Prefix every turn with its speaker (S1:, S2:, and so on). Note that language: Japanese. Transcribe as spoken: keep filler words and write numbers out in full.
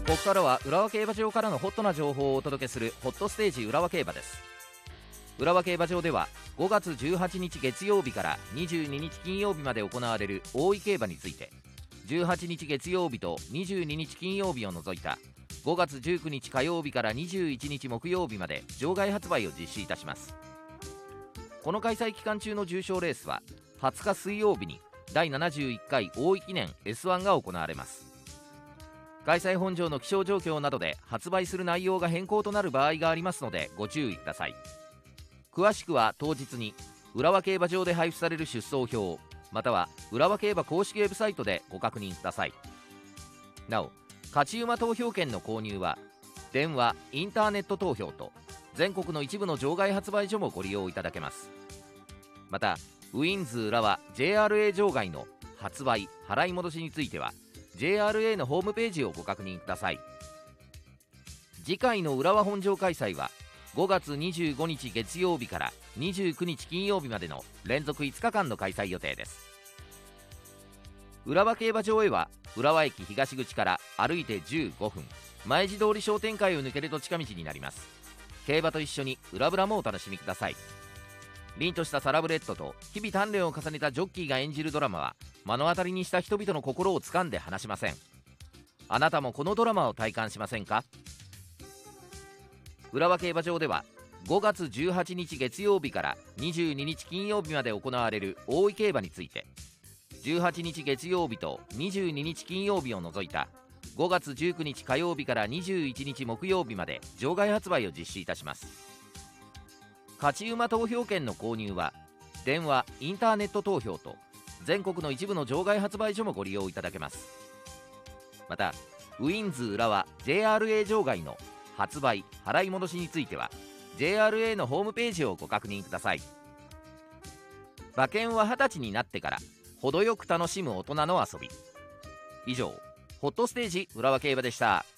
S1: ここからは浦和競馬場からのホットな情報をお届けするホットステージ浦和競馬です。浦和競馬場ではごがつじゅうはちにち月曜日からにじゅうににち金曜日まで行われる大井競馬について、じゅうはちにち月曜日とにじゅうににち金曜日を除いたごがつじゅうくにち火曜日からにじゅういちにち木曜日まで場外発売を実施いたします。この開催期間中の重賞レースははつか水曜日にだいななじゅういっかい大井記念 エスワン が行われます。開催本場の気象状況などで発売する内容が変更となる場合がありますのでご注意ください。詳しくは当日に浦和競馬場で配布される出走表または浦和競馬公式ウェブサイトでご確認ください。なお、勝ち馬投票券の購入は電話・インターネット投票と全国の一部の場外発売所もご利用いただけます。またウィンズ浦和 ジェイアールエー 場外の発売・払い戻しについては ジェイアールエー のホームページをご確認ください。次回の浦和本場開催はごがつにじゅうごにち月曜日からにじゅうくにち金曜日までの連続いつかかんの開催予定です。浦和競馬場へは浦和駅東口から歩いてじゅうごふん、前地通り商店街を抜けると近道になります。競馬と一緒に裏ブラもお楽しみください。凛としたサラブレッドと日々鍛錬を重ねたジョッキーが演じるドラマは目の当たりにした人々の心を掴んで離しません。あなたもこのドラマを体感しませんか？浦和競馬場ではごがつじゅうはちにち月曜日からにじゅうににち金曜日まで行われる大井競馬について、じゅうはちにち月曜日とにじゅうににち金曜日を除いたごがつじゅうくにち火曜日からにじゅういちにち木曜日まで場外発売を実施いたします。勝ち馬投票券の購入は電話・インターネット投票と全国の一部の場外発売所もご利用いただけます。またウィンズ浦和 ジェイアールエー 場外の発売・払い戻しについては ジェイアールエー のホームページをご確認ください。馬券ははたちになってから程よく楽しむ大人の遊び。以上ホットステージ浦和競馬でした。